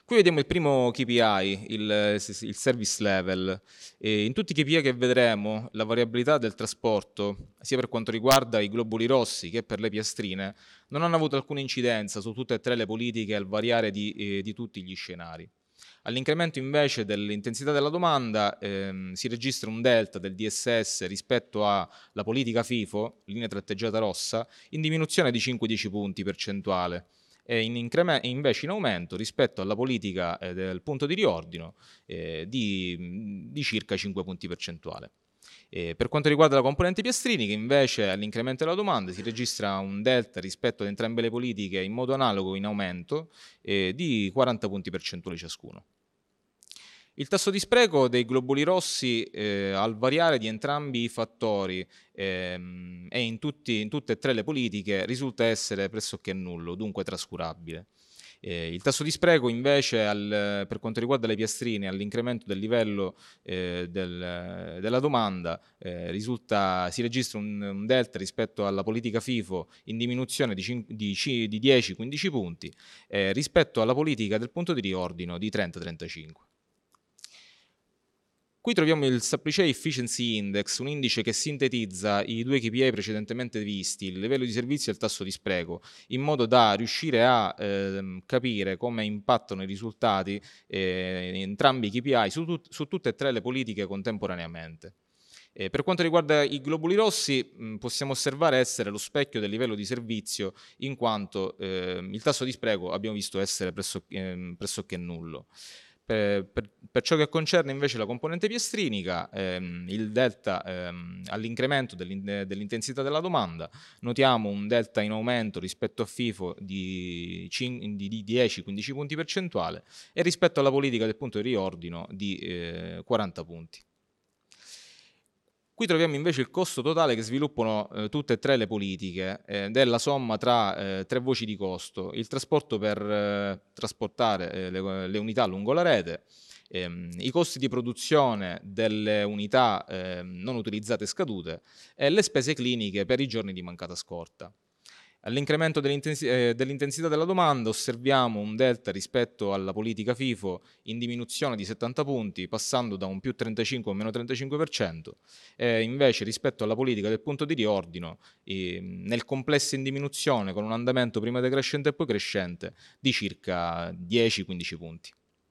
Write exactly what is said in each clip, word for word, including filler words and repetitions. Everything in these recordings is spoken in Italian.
Qui vediamo il primo K P I, il, il service level. E in tutti i K P I che vedremo, la variabilità del trasporto, sia per quanto riguarda i globuli rossi che per le piastrine, non hanno avuto alcuna incidenza su tutte e tre le politiche al variare di, eh, di tutti gli scenari. All'incremento invece dell'intensità della domanda ehm, si registra un delta del D S S rispetto alla politica FIFO, linea tratteggiata rossa, in diminuzione di cinque dieci punti percentuale e in increme- invece in aumento rispetto alla politica eh, del punto di riordino eh, di, di circa cinque punti percentuali. Eh, per quanto riguarda la componente piastrini, che invece all'incremento della domanda si registra un delta rispetto ad entrambe le politiche in modo analogo in aumento eh, di quaranta punti percentuali ciascuno. Il tasso di spreco dei globuli rossi eh, al variare di entrambi i fattori ehm, e in, tutti, in tutte e tre le politiche risulta essere pressoché nullo, dunque trascurabile. Eh, il tasso di spreco invece al, per quanto riguarda le piastrine all'incremento del livello eh, del, della domanda eh, risulta, si registra un, un delta rispetto alla politica FIFO in diminuzione di, di, di dieci quindici punti eh, rispetto alla politica del punto di riordino di trenta trentacinque. Qui troviamo il Supply Efficiency Index, un indice che sintetizza i due K P I precedentemente visti, il livello di servizio e il tasso di spreco, in modo da riuscire a eh, capire come impattano i risultati eh, entrambi i K P I su, tut- su tutte e tre le politiche contemporaneamente. Eh, per quanto riguarda i globuli rossi, mh, possiamo osservare essere lo specchio del livello di servizio, in quanto eh, il tasso di spreco abbiamo visto essere pressoché, eh, pressoché nullo. Per, per, per ciò che concerne invece la componente piastrinica, ehm, il delta ehm, all'incremento dell'in, dell'intensità della domanda, notiamo un delta in aumento rispetto a FIFO di, di, di dieci quindici punti percentuali e rispetto alla politica del punto di riordino di eh, quaranta punti. Qui troviamo invece il costo totale che sviluppano eh, tutte e tre le politiche, eh, della somma tra eh, tre voci di costo: il trasporto per eh, trasportare eh, le, le unità lungo la rete, ehm, i costi di produzione delle unità eh, non utilizzate e scadute e le spese cliniche per i giorni di mancata scorta. All'incremento dell'intensi- eh, dell'intensità della domanda osserviamo un delta rispetto alla politica FIFO in diminuzione di settanta punti, passando da un più trentacinque a un meno trentacinque per cento, e invece rispetto alla politica del punto di riordino, eh, nel complesso in diminuzione con un andamento prima decrescente e poi crescente di circa dieci quindici punti.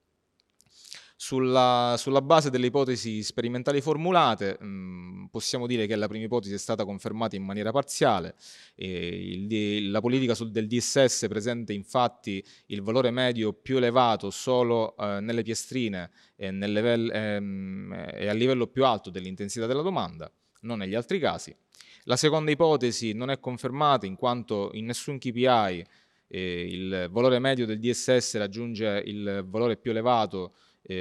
Sulla, sulla base delle ipotesi sperimentali formulate, mh, possiamo dire che la prima ipotesi è stata confermata in maniera parziale. E il, la politica sul, del D S S presenta infatti il valore medio più elevato solo eh, nelle piastrine e, nel level, ehm, e a livello più alto dell'intensità della domanda, non negli altri casi. La seconda ipotesi non è confermata in quanto in nessun K P I eh, il valore medio del D S S raggiunge il valore più elevato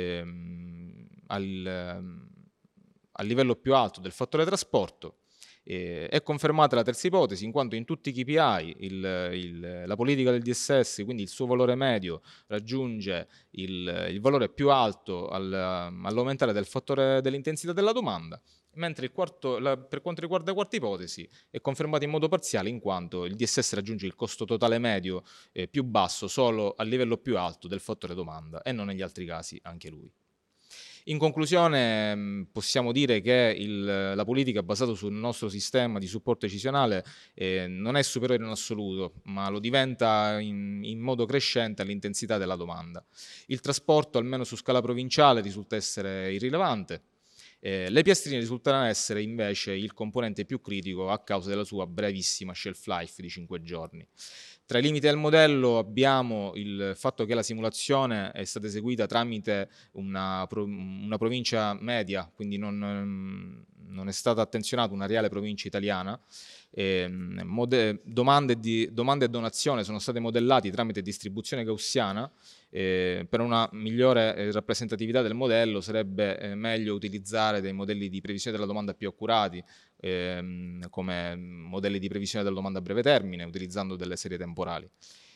ehm, al, ehm, al livello più alto del fattore trasporto. Eh, è confermata la terza ipotesi in quanto in tutti i K P I il, il, la politica del D S S, quindi il suo valore medio, raggiunge il, il valore più alto al, all'aumentare del fattore dell'intensità della domanda, mentre il quarto, la, per quanto riguarda la quarta ipotesi è confermata in modo parziale in quanto il D S S raggiunge il costo totale medio eh, più basso solo al livello più alto del fattore domanda e non negli altri casi anche lui. In conclusione possiamo dire che il, la politica basata sul nostro sistema di supporto decisionale eh, non è superiore in assoluto, ma lo diventa in, in modo crescente all'intensità della domanda. Il trasporto, almeno su scala provinciale, risulta essere irrilevante. Eh, le piastrine risultano essere invece il componente più critico a causa della sua brevissima shelf life di cinque giorni. Tra i limiti del modello abbiamo il fatto che la simulazione è stata eseguita tramite una, una provincia media, quindi non, non è stata attenzionata una reale provincia italiana. Eh, mode, domande, di, domande e donazione sono state modellati tramite distribuzione gaussiana. Eh, per una migliore eh, rappresentatività del modello sarebbe eh, meglio utilizzare dei modelli di previsione della domanda più accurati, ehm, come modelli di previsione della domanda a breve termine, utilizzando delle serie temporali.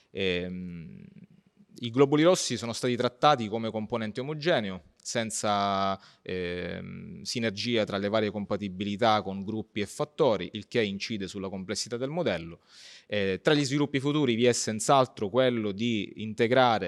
Ehm, I globuli rossi sono stati trattati come componente omogeneo, senza ehm, sinergia tra le varie compatibilità con gruppi e fattori, il che incide sulla complessità del modello. Eh, tra gli sviluppi futuri vi è senz'altro quello di integrare